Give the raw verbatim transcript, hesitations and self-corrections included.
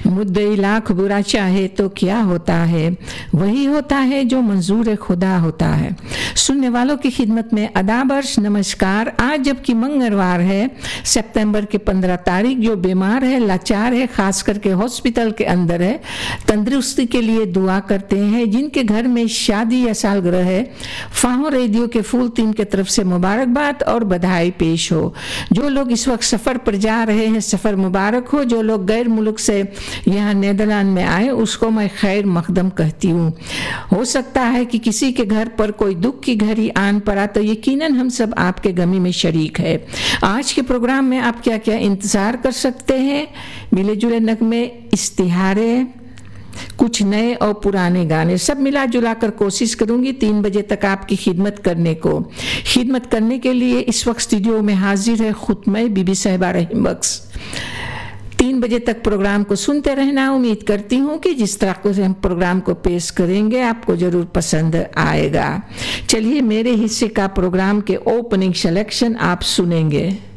मुद्दई लाख बुरा चाहे तो क्या होता है, वही होता है जो मंजूर खुदा होता है। सुनने वालों की खिदमत में अदाबर्श नमस्कार। आज जबकि मंगलवार है, सितंबर के पंद्रह तारीख, जो बीमार है, लाचार है, खास करके हॉस्पिटल के अंदर है, तंदुरुस्ती के लिए दुआ करते हैं। जिनके घर में शादी या सालगिरह है, फाहो रेडियो के फूल टीम की तरफ से मुबारकबाद और बधाई पेश हो। जो लोग इस वक्त सफ़र पर जा रहे हैं, सफ़र मुबारक हो। जो लोग गैर मुल्क से यहाँ नीदरलैंड में आए, उसको मैं खैर मकदम कहती हूँ। हो सकता है कि किसी के घर पर कोई दुख की घड़ी आन पड़ा, तो यकीनन हम सब आपके गमी में शरीक है। आज के प्रोग्राम में आप क्या क्या इंतज़ार कर सकते हैं? मिले जुले नगमे, इस्तिहारे, कुछ नए और पुराने गाने, सब मिला जुला कर कोशिश करूंगी तीन बजे तक आपकी खिदमत करने को। खिदमत करने के लिए इस वक्त स्टूडियो में हाजिर है खुद मैं, बीबी साहिबा रहीम बख्श। तीन बजे तक प्रोग्राम को सुनते रहना। उम्मीद करती हूँ कि जिस तरह से हम प्रोग्राम को पेश करेंगे आपको ज़रूर पसंद आएगा। चलिए, मेरे हिस्से का प्रोग्राम के ओपनिंग सिलेक्शन आप सुनेंगे।